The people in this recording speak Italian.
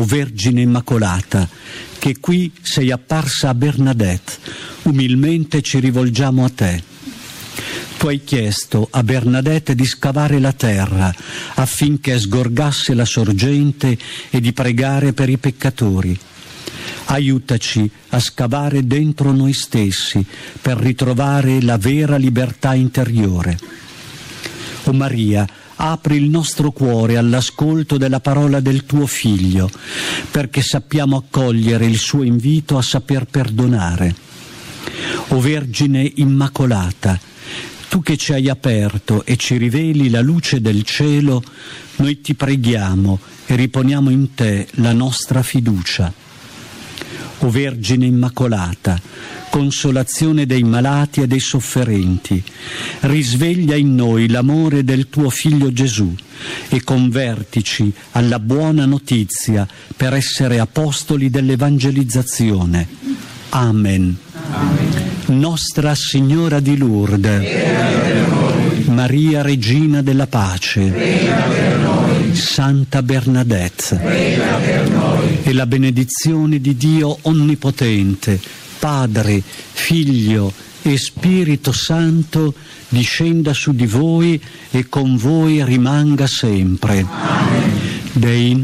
Vergine Immacolata, che qui sei apparsa a Bernadette, umilmente ci rivolgiamo a te. Tu hai chiesto a Bernadette di scavare la terra affinché sgorgasse la sorgente e di pregare per i peccatori. Aiutaci a scavare dentro noi stessi per ritrovare la vera libertà interiore. O Maria, apri il nostro cuore all'ascolto della parola del tuo Figlio, perché sappiamo accogliere il suo invito a saper perdonare. O Vergine Immacolata, tu che ci hai aperto e ci riveli la luce del cielo, noi ti preghiamo e riponiamo in te la nostra fiducia. O Vergine Immacolata, consolazione dei malati e dei sofferenti, risveglia in noi l'amore del tuo Figlio Gesù e convertici alla buona notizia per essere apostoli dell'evangelizzazione. Amen. Amen. Nostra Signora di Lourdes, Maria Regina della Pace, Santa Bernadette, e la benedizione di Dio Onnipotente, Padre, Figlio e Spirito Santo, discenda su di voi e con voi rimanga sempre. Amen. Dei